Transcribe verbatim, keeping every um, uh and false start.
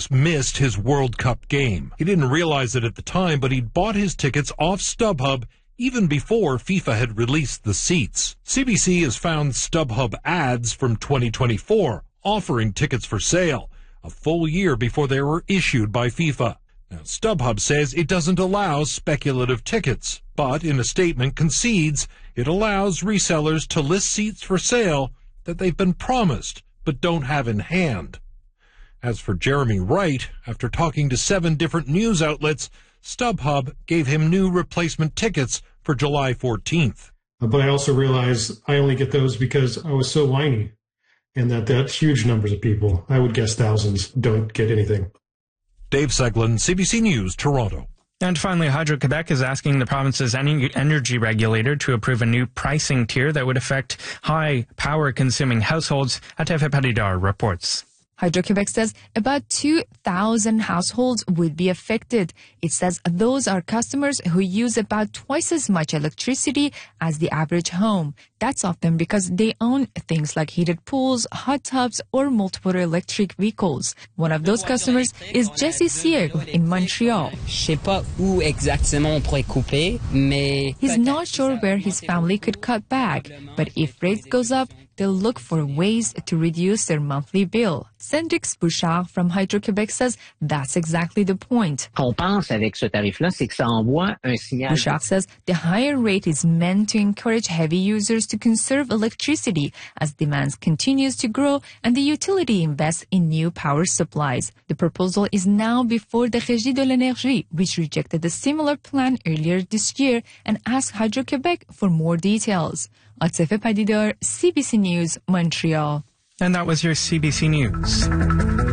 just missed his World Cup game. He didn't realize it at the time, but he'd bought his tickets off StubHub even before FIFA had released the seats. C B C has found StubHub ads from twenty twenty-four offering tickets for sale, a full year before they were issued by FIFA. Now, StubHub says it doesn't allow speculative tickets, but in a statement concedes it allows resellers to list seats for sale that they've been promised but don't have in hand. As for Jeremy Wright, after talking to seven different news outlets, StubHub gave him new replacement tickets for July fourteenth. But I also realized I only get those because I was so whiny, and that that huge numbers of people, I would guess thousands, don't get anything. Dave Seglin, C B C News, Toronto. And finally, Hydro-Quebec is asking the province's energy regulator to approve a new pricing tier that would affect high power-consuming households. Atefe Paridar reports. Hydro-Quebec says about two thousand households would be affected. It says those are customers who use about twice as much electricity as the average home. That's often because they own things like heated pools, hot tubs, or multiple electric vehicles. One of those customers is Jesse Sieg in Montreal. He's not sure where his family could cut back, but if rates goes up, they'll look for ways to reduce their monthly bill. Sendrix Bouchard from Hydro-Quebec says that's exactly the point. Bouchard says the higher rate is meant to encourage heavy users to conserve electricity as demand continues to grow and the utility invests in new power supplies. The proposal is now before the Régie de l'Énergie, which rejected a similar plan earlier this year and asked Hydro-Quebec for more details. Atefe Paridar, C B C News, Montreal. And that was your C B C News.